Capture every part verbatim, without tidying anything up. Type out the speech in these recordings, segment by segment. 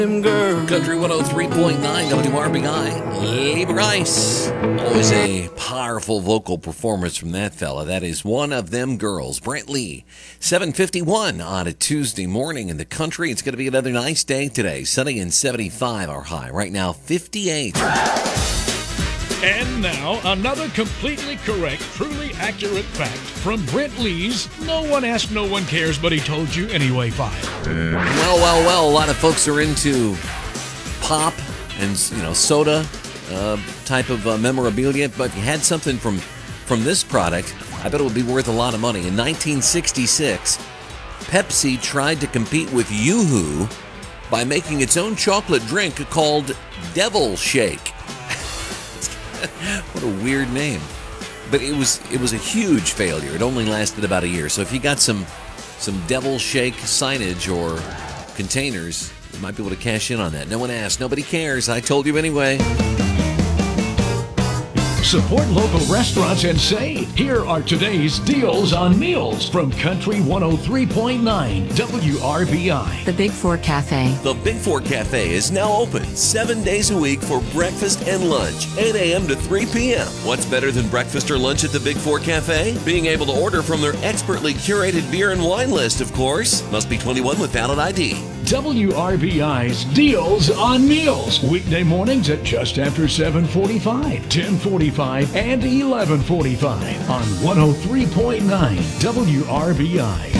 Country one oh three point nine W R B I, Lee Rice. Always a powerful vocal performance from that fella. That is One of Them Girls. Brent Lee, seven fifty-one on a Tuesday morning in the country. It's going to be another nice day today. Sunny and seventy-five our high. Right now, fifty-eight. And now, another completely correct, truly accurate fact from Brent Lee's No One Asked, No One Cares, But He Told You Anyway file. Well, well, well, a lot of folks are into pop and, you know, soda uh, type of uh, memorabilia, but if you had something from, from this product, I bet it would be worth a lot of money. In nineteen sixty-six, Pepsi tried to compete with Yoo-Hoo by making its own chocolate drink called Devil Shake. What a weird name. But it was it was a huge failure. It only lasted about a year. So if you got some some Devil Shake signage or containers, you might be able to cash in on that. No one asked. Nobody cares. I told you anyway. Support local restaurants and save. Here are today's deals on meals from Country one oh three point nine W R B I. The Big Four Cafe. The Big Four Cafe is now open seven days a week for breakfast and lunch, eight a.m. to three p.m. What's better than breakfast or lunch at the Big Four Cafe? Being able to order from their expertly curated beer and wine list, of course. Must be twenty-one with valid I D. W R B I's Deals on Meals. Weekday mornings at just after seven forty-five, ten forty-five, and eleven forty-five on one oh three point nine W R B I.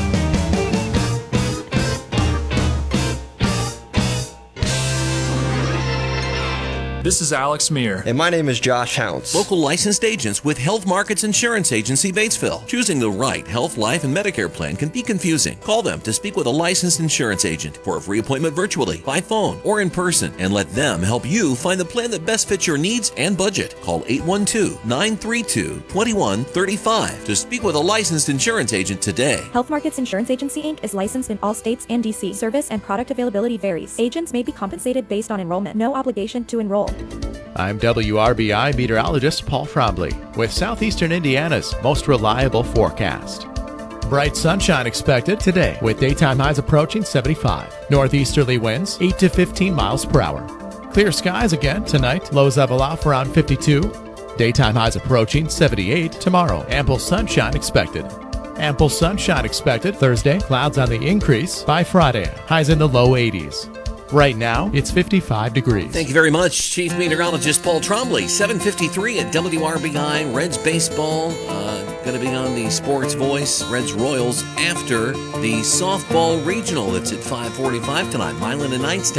This is Alex Meir. And my name is Josh Hounce. Local licensed agents with Health Markets Insurance Agency, Batesville. Choosing the right health, life, and Medicare plan can be confusing. Call them to speak with a licensed insurance agent for a free appointment virtually, by phone, or in person, and let them help you find the plan that best fits your needs and budget. Call eight one two, nine three two, two one three five to speak with a licensed insurance agent today. Health Markets Insurance Agency, Incorporated is licensed in all states and D C. Service and product availability varies. Agents may be compensated based on enrollment. No obligation to enroll. I'm W R B I meteorologist Paul Frombley with Southeastern Indiana's most reliable forecast. Bright sunshine expected today with daytime highs approaching seventy-five. Northeasterly winds eight to fifteen miles per hour. Clear skies again tonight. Lows level off around fifty-two. Daytime highs approaching seventy-eight tomorrow. Ample sunshine expected. Ample sunshine expected Thursday. Clouds on the increase by Friday. Highs in the low eighties. Right now, it's fifty-five degrees. Thank you very much, Chief Meteorologist Paul Trombley. seven fifty-three at W R B I. Reds baseball uh, going to be on the Sports Voice. Reds Royals after the softball regional. That's at five forty-five tonight. Milan and Knightstown.